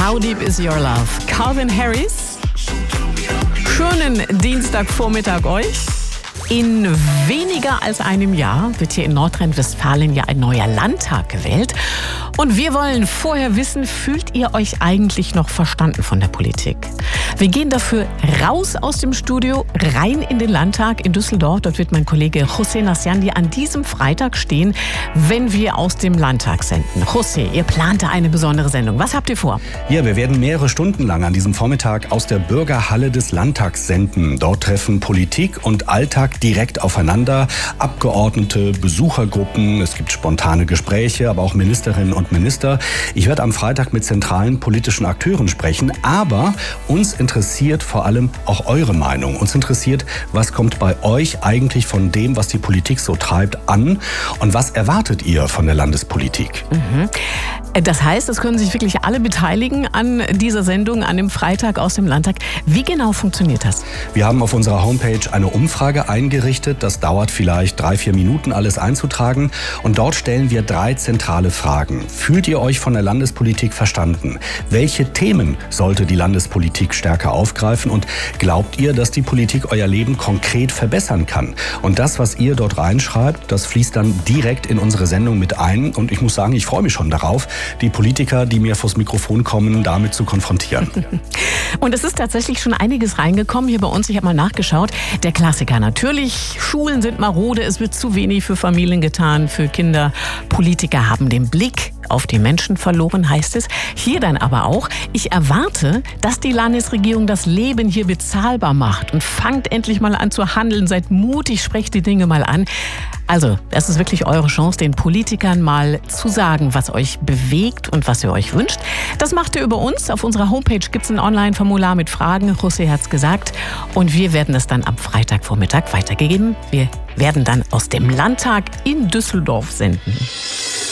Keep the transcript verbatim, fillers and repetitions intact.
How Deep Is Your Love? Calvin Harris. Schönen Dienstagvormittag euch. In weniger als einem Jahr wird hier in Nordrhein-Westfalen ja ein neuer Landtag gewählt. Und wir wollen vorher wissen, fühlt ihr euch eigentlich noch verstanden von der Politik? Wir gehen dafür raus aus dem Studio, rein in den Landtag in Düsseldorf. Dort wird mein Kollege José Nasciandi an diesem Freitag stehen, wenn wir aus dem Landtag senden. José, ihr plante eine besondere Sendung. Was habt ihr vor? Ja, wir werden mehrere Stunden lang an diesem Vormittag aus der Bürgerhalle des Landtags senden. Dort treffen Politik und Alltag direkt aufeinander. Abgeordnete, Besuchergruppen, es gibt spontane Gespräche, aber auch Ministerinnen und Minister. Ich werde am Freitag mit zentralen politischen Akteuren sprechen, aber uns interessiert vor allem auch eure Meinung. Uns interessiert, was kommt bei euch eigentlich von dem, was die Politik so treibt, an und was erwartet ihr von der Landespolitik? Mhm. Das heißt, es können sich wirklich alle beteiligen an dieser Sendung, an dem Freitag aus dem Landtag. Wie genau funktioniert das? Wir haben auf unserer Homepage eine Umfrage eingerichtet. Das dauert vielleicht drei, vier Minuten, alles einzutragen. Und dort stellen wir drei zentrale Fragen. Fühlt ihr euch von der Landespolitik verstanden? Welche Themen sollte die Landespolitik stärker aufgreifen? Und glaubt ihr, dass die Politik euer Leben konkret verbessern kann? Und das, was ihr dort reinschreibt, das fließt dann direkt in unsere Sendung mit ein. Und ich muss sagen, ich freue mich schon darauf, die Politiker, die mir vors Mikrofon kommen, damit zu konfrontieren. Und es ist tatsächlich schon einiges reingekommen hier bei uns. Ich habe mal nachgeschaut. Der Klassiker natürlich. Schulen sind marode, es wird zu wenig für Familien getan, für Kinder. Politiker haben den Blick auf die Menschen verloren, heißt es. Hier dann aber auch, ich erwarte, dass die Landesregierung das Leben hier bezahlbar macht und fangt endlich mal an zu handeln, seid mutig, sprecht die Dinge mal an. Also, das ist wirklich eure Chance, den Politikern mal zu sagen, was euch bewegt und was ihr euch wünscht. Das macht ihr über uns. Auf unserer Homepage gibt es ein Online-Formular mit Fragen. José hat's gesagt. Und wir werden es dann am Freitagvormittag weitergegeben. Wir werden dann aus dem Landtag in Düsseldorf senden.